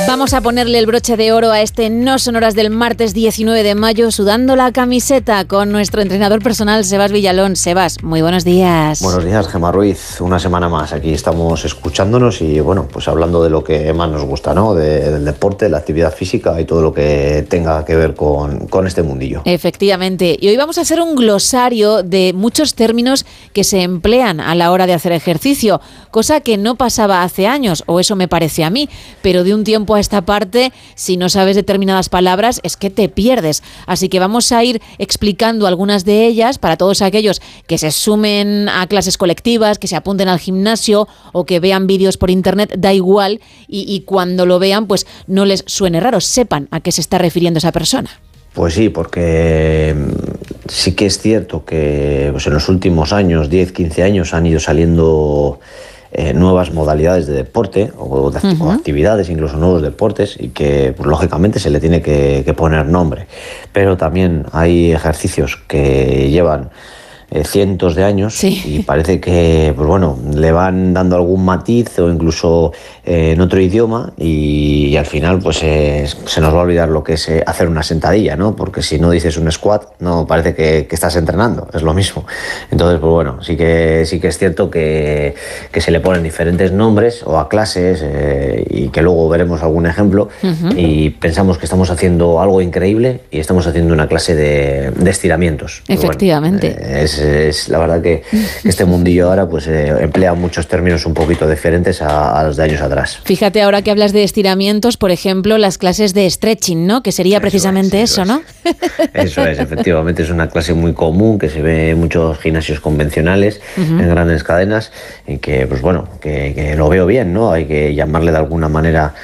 Vamos a ponerle el broche de oro a este No Sonoras del martes 19 de mayo, sudando la camiseta con nuestro entrenador personal, Sebas Villalón. Sebas, muy buenos días. Buenos días, Gemma Ruiz. Una semana más. Aquí estamos escuchándonos y, bueno, pues hablando de lo que más nos gusta, ¿no? Del deporte, la actividad física y todo lo que tenga que ver con este mundillo. Efectivamente. Y hoy vamos a hacer un glosario de muchos términos que se emplean a la hora de hacer ejercicio, cosa que no pasaba hace años, o eso me parece a mí, pero de un tiempo a esta parte, si no sabes determinadas palabras, es que te pierdes. Así que vamos a ir explicando algunas de ellas para todos aquellos que se sumen a clases colectivas, que se apunten al gimnasio o que vean vídeos por internet, da igual, y cuando lo vean, pues no les suene raro, sepan a qué se está refiriendo esa persona. Pues sí, porque sí que es cierto que pues en los últimos años, 10, 15 años, han ido saliendo nuevas modalidades de deporte o actividades, incluso nuevos deportes, y que pues, lógicamente se le tiene que poner nombre. Pero también hay ejercicios que llevan cientos de años, sí, y parece que pues bueno, le van dando algún matiz o incluso en otro idioma y al final pues se nos va a olvidar lo que es hacer una sentadilla, ¿no? Porque si no dices un squat, no parece que estás entrenando, es lo mismo. Entonces pues bueno, sí que es cierto que se le ponen diferentes nombres o a clases y que luego veremos algún ejemplo y pensamos que estamos haciendo algo increíble y estamos haciendo una clase de estiramientos. Efectivamente. Bueno, es la verdad que este mundillo ahora pues emplea muchos términos un poquito diferentes a los de años atrás. Fíjate, ahora que hablas de estiramientos, por ejemplo, las clases de stretching, ¿no? Que sería precisamente eso, ¿no? Eso es, efectivamente, es una clase muy común que se ve en muchos gimnasios convencionales, en grandes cadenas, y que, pues bueno, que lo veo bien, ¿no? Hay que llamarle de alguna manera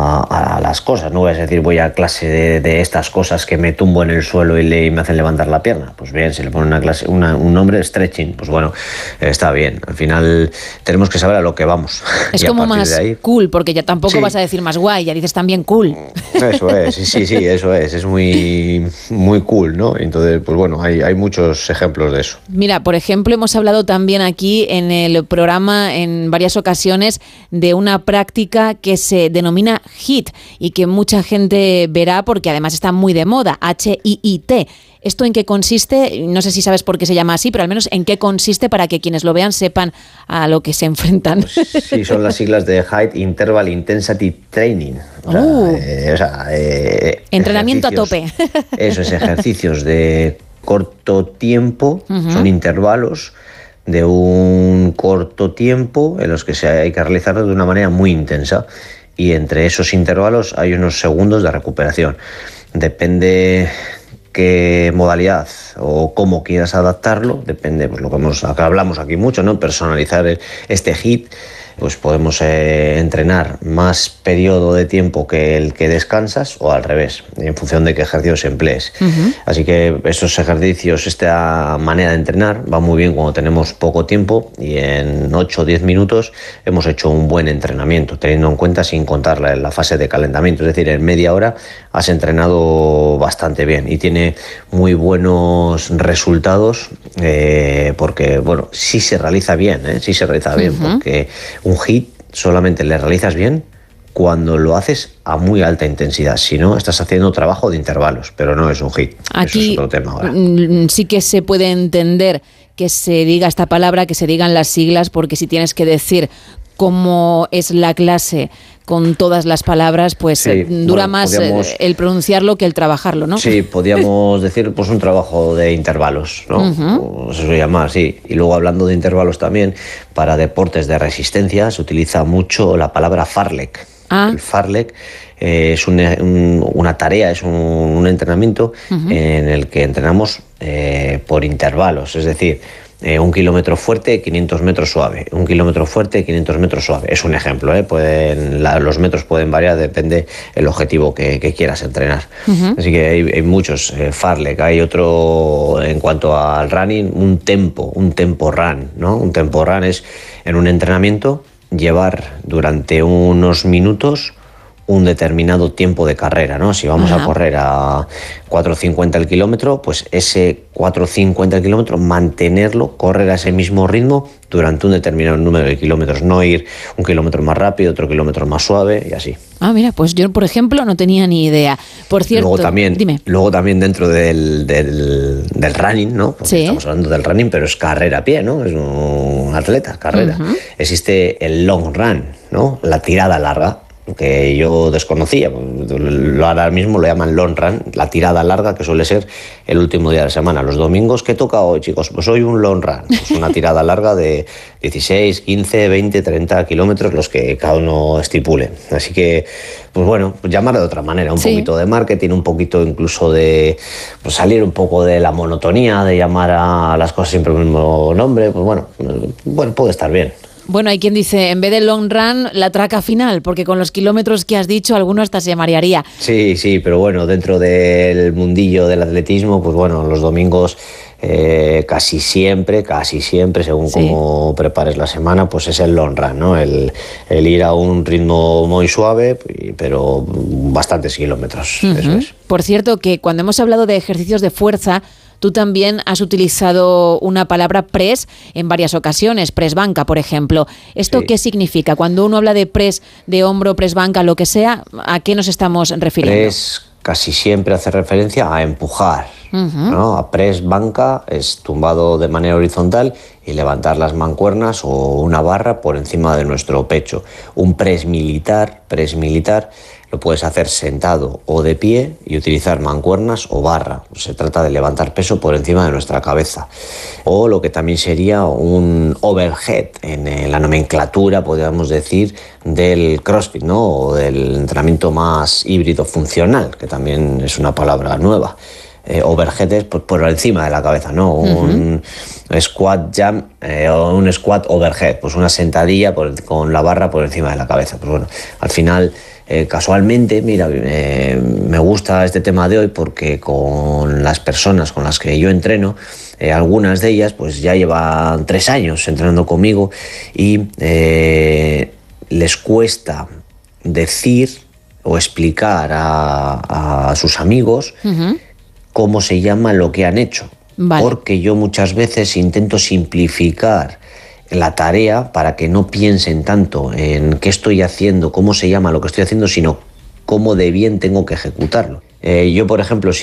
a las cosas, no voy a decir voy a clase de estas cosas que me tumbo en el suelo y me hacen levantar la pierna. Pues bien, si le ponen una clase, un nombre, stretching, pues bueno, está bien. Al final tenemos que saber a lo que vamos. Es como más ahí, cool, porque ya tampoco vas a decir más guay, ya dices también cool. Eso es, sí, eso es muy, muy cool, ¿no? Entonces, pues bueno, hay muchos ejemplos de eso. Mira, por ejemplo, hemos hablado también aquí en el programa en varias ocasiones de una práctica que se denomina HIIT y que mucha gente verá porque además está muy de moda, HIIT. ¿Esto en qué consiste? No sé si sabes por qué se llama así, pero al menos en qué consiste para que quienes lo vean sepan a lo que se enfrentan. Pues sí, son las siglas de Height Interval Intensity Training. Entrenamiento a tope. Eso es, ejercicios de corto tiempo, son intervalos de un corto tiempo en los que hay que realizarlo de una manera muy intensa. Y entre esos intervalos hay unos segundos de recuperación. Depende qué modalidad o cómo quieras adaptarlo, depende, pues lo que acá hablamos aquí mucho, ¿no? Personalizar este HIIT, pues podemos entrenar más periodo de tiempo que el que descansas o al revés, en función de qué ejercicios emplees. Así que esos ejercicios, esta manera de entrenar va muy bien cuando tenemos poco tiempo y en 8 o 10 minutos hemos hecho un buen entrenamiento, teniendo en cuenta sin contar la fase de calentamiento, es decir, en media hora has entrenado bastante bien y tiene muy buenos resultados porque, bueno, sí se realiza bien, porque un HIIT solamente le realizas bien cuando lo haces a muy alta intensidad. Si no, estás haciendo trabajo de intervalos, pero no es un HIIT. Aquí eso es otro tema ahora. Sí que se puede entender que se diga esta palabra, que se digan las siglas, porque si tienes que decir cómo es la clase con todas las palabras, pues sí, dura más el pronunciarlo que el trabajarlo, ¿no? Sí, podríamos decir pues un trabajo de intervalos, ¿no? Eso se llama así. Y luego hablando de intervalos también, para deportes de resistencia se utiliza mucho la palabra fartlek. El fartlek es una tarea, es un entrenamiento en el que entrenamos por intervalos, es decir, 1 kilómetro fuerte, 500 metros suave. 1 kilómetro fuerte, 500 metros suave. Es un ejemplo, los metros pueden variar, depende el objetivo que quieras entrenar. Así que hay muchos. Fartlek, hay otro en cuanto al running, un tempo run, ¿no? Un tempo run es en un entrenamiento llevar durante unos minutos un determinado tiempo de carrera, ¿no? Si vamos a correr a 4.50 el kilómetro, pues ese 4.50 el kilómetro, mantenerlo, correr a ese mismo ritmo durante un determinado número de kilómetros, no ir un kilómetro más rápido, otro kilómetro más suave y así. Ah, mira, pues yo, por ejemplo, no tenía ni idea. Por cierto, luego también dentro del running, ¿no? Porque sí, estamos hablando del running, pero es carrera a pie, ¿no? Es un atleta, carrera. Existe el long run, ¿no? La tirada larga, que yo desconocía. Ahora mismo lo llaman long run, la tirada larga, que suele ser el último día de la semana. Los domingos, ¿qué toca hoy, chicos? Pues hoy un long run, pues una tirada larga de 16, 15, 20, 30 kilómetros, los que cada uno estipule. Así que, pues bueno, llamarlo de otra manera, un poquito de marketing, un poquito incluso de pues salir un poco de la monotonía, de llamar a las cosas siempre el mismo nombre. Pues bueno, puede estar bien. Bueno, hay quien dice, en vez de long run, la traca final, porque con los kilómetros que has dicho, alguno hasta se marearía. Sí, pero bueno, dentro del mundillo del atletismo, pues bueno, los domingos casi siempre, según cómo prepares la semana, pues es el long run, ¿no? El ir a un ritmo muy suave, pero bastantes kilómetros, eso es. Por cierto, que cuando hemos hablado de ejercicios de fuerza, tú también has utilizado una palabra press en varias ocasiones, press banca, por ejemplo. ¿Esto qué significa? Cuando uno habla de press de hombro, press banca, lo que sea, ¿a qué nos estamos refiriendo? Press casi siempre hace referencia a empujar, ¿no? A press banca es tumbado de manera horizontal y levantar las mancuernas o una barra por encima de nuestro pecho. Un press militar lo puedes hacer sentado o de pie y utilizar mancuernas o barra. Se trata de levantar peso por encima de nuestra cabeza. O lo que también sería un overhead, en la nomenclatura, podríamos decir, del CrossFit, ¿no? O del entrenamiento más híbrido funcional, que también es una palabra nueva. Overhead es por encima de la cabeza, ¿no? Un squat jump o un squat overhead, pues una sentadilla con la barra por encima de la cabeza. Pues bueno, al final, casualmente, mira, me gusta este tema de hoy porque con las personas con las que yo entreno, algunas de ellas pues ya llevan 3 años entrenando conmigo y les cuesta decir o explicar a sus amigos cómo se llama lo que han hecho. Vale. Porque yo muchas veces intento simplificar la tarea para que no piensen tanto en qué estoy haciendo, cómo se llama lo que estoy haciendo, sino cómo de bien tengo que ejecutarlo. Yo, por ejemplo,